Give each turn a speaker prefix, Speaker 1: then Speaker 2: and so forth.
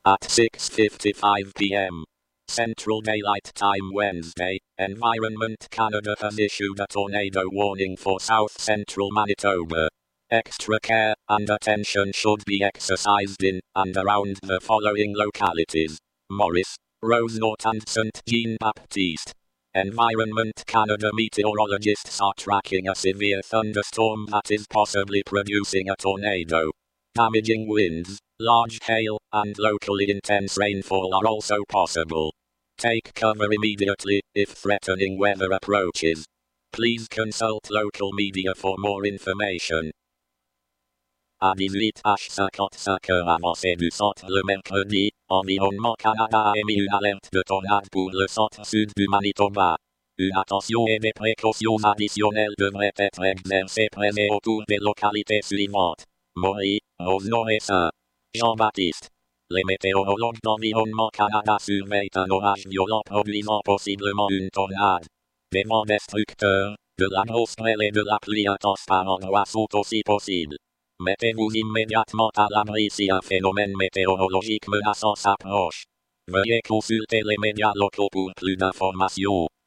Speaker 1: At 6:55 p.m. Central Daylight Time Wednesday, Environment Canada has issued a tornado warning for south-central Manitoba. Extra care and attention should be exercised in and around the following localities: Morris, Rosemont and St. Jean-Baptiste. Environment Canada meteorologists are tracking a severe thunderstorm that is possibly producing a tornado. Damaging winds, large hail, and locally intense rainfall are also possible. Take cover immediately if threatening weather approaches. Please consult local media for more information. À 18h55 avancée du centre le mercredi, Environnement Canada a émis une alerte de tornade pour le centre-sud du Manitoba. Une attention et des précautions additionnelles devraient être exercées près et autour des localités suivantes: Morris, Rosemont et Saint-Jean-Baptiste. Les météorologues d'Environnement Canada surveillent un orage violent produisant possiblement une tornade. Des vents destructeurs, de la grosse grêle et de la pluie intense par endroits sont aussi possibles. Mettez-vous immédiatement à l'abri si un phénomène météorologique menaçant s'approche. Veuillez consulter les médias locaux pour plus d'informations.